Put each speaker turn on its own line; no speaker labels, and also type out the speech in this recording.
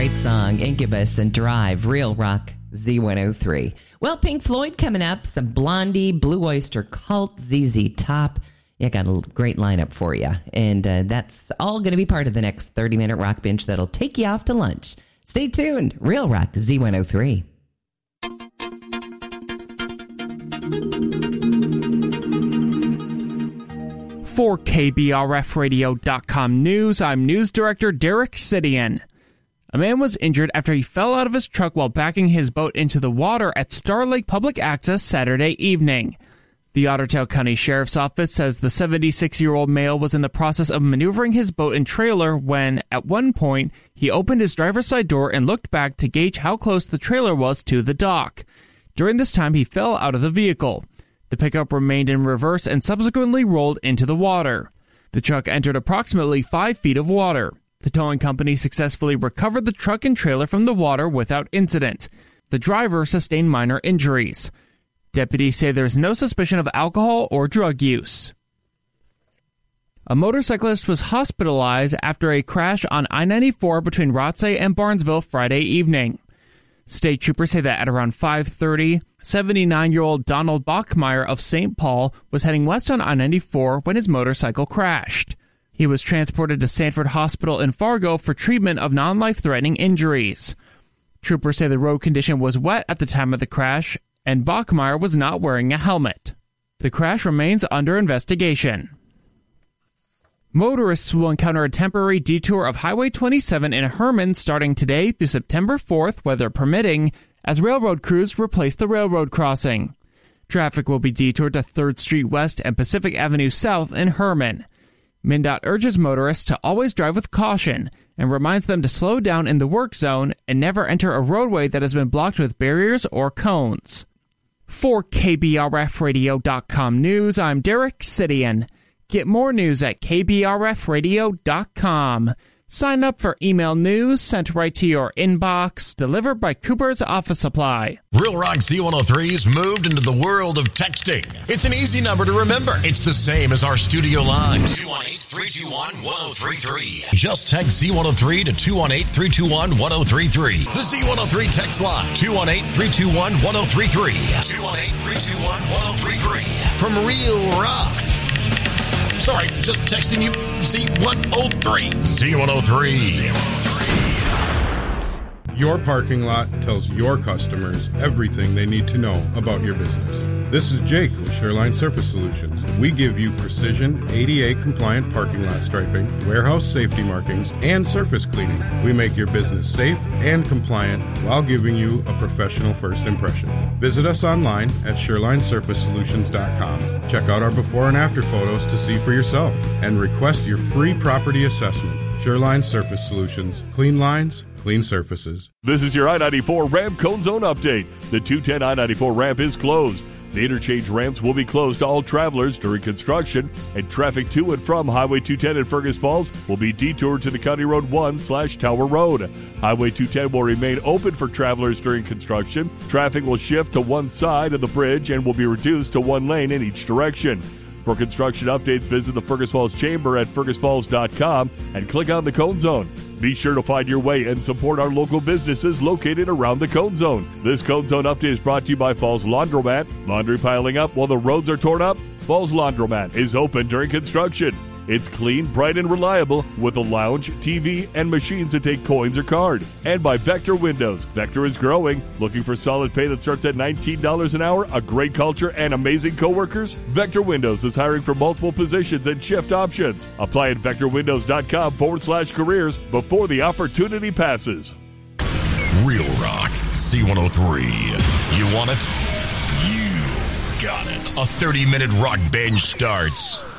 great song, Incubus and Drive, Real Rock Z103. Well, Pink Floyd coming up, some Blondie, Blue Oyster Cult, ZZ Top. Yeah, got a great lineup for you. And that's all going to be part of the next 30-minute Rock Binge that'll take you off to lunch. Stay tuned. Real Rock Z103.
For KBRFradio.com News, I'm News Director Derek Sidian. A man was injured after he fell out of his truck while backing his boat into the water at Star Lake Public Access Saturday evening. The Otter Tail County Sheriff's Office says the 76-year-old male was in the process of maneuvering his boat and trailer when, at one point, he opened his driver's side door and looked back to gauge how close the trailer was to the dock. During this time, he fell out of the vehicle. The pickup remained in reverse and subsequently rolled into the water. The truck entered approximately 5 feet of water. The towing company successfully recovered the truck and trailer from the water without incident. The driver sustained minor injuries. Deputies say there's no suspicion of alcohol or drug use. A motorcyclist was hospitalized after a crash on I-94 between Rothsay and Barnesville Friday evening. State troopers say that at around 5:30, 79-year-old Donald Bachmeyer of St. Paul was heading west on I-94 when his motorcycle crashed. He was transported to Sanford Hospital in Fargo for treatment of non-life-threatening injuries. Troopers say the road condition was wet at the time of the crash, and Bachmeyer was not wearing a helmet. The crash remains under investigation. Motorists will encounter a temporary detour of Highway 27 in Herman starting today through September 4th, weather permitting, as railroad crews replace the railroad crossing. Traffic will be detoured to 3rd Street West and Pacific Avenue South in Herman. MnDOT urges motorists to always drive with caution and reminds them to slow down in the work zone and never enter a roadway that has been blocked with barriers or cones. For KBRFradio.com News, I'm Derek Sidian. Get more news at KBRFradio.com. Sign up for email news sent right to your inbox, delivered by Cooper's Office Supply.
Real Rock Z103's moved into the world of texting. It's an easy number to remember. It's the same as our studio line. 218-321-1033. Just text Z103 to 218-321-1033. The Z103 text line. 218-321-1033. 218-321-1033. From Real Rock. Sorry, just texting you Z103. Z103.
Your parking lot tells your customers everything they need to know about your business. This is Jake with Shoreline Surface Solutions. We give you precision ADA-compliant parking lot striping, warehouse safety markings, and surface cleaning. We make your business safe and compliant while giving you a professional first impression. Visit us online at ShorelineSurfaceSolutions.com. Check out our before and after photos to see for yourself, and request your free property assessment. Shoreline Surface Solutions. Clean lines, clean surfaces.
This is your I-94 ramp cone zone update. The 210 I-94 ramp is closed. The interchange ramps will be closed to all travelers during construction, and traffic to and from Highway 210 in Fergus Falls will be detoured to the County Road 1/Tower Road. Highway 210 will remain open for travelers during construction. Traffic will shift to one side of the bridge and will be reduced to one lane in each direction. For construction updates, visit the Fergus Falls Chamber at fergusfalls.com and click on the Cone Zone. Be sure to find your way and support our local businesses located around the Cone Zone. This Cone Zone update is brought to you by Falls Laundromat. Laundry piling up while the roads are torn up? Falls Laundromat is open during construction. It's clean, bright, and reliable with a lounge, TV, and machines that take coins or card. And by Vector Windows. Vector is growing. Looking for solid pay that starts at $19 an hour, a great culture, and amazing coworkers? Vector Windows is hiring for multiple positions and shift options. Apply at vectorwindows.com/careers before the opportunity passes.
Real Rock C103. You want it? You got it. A 30-minute rock binge starts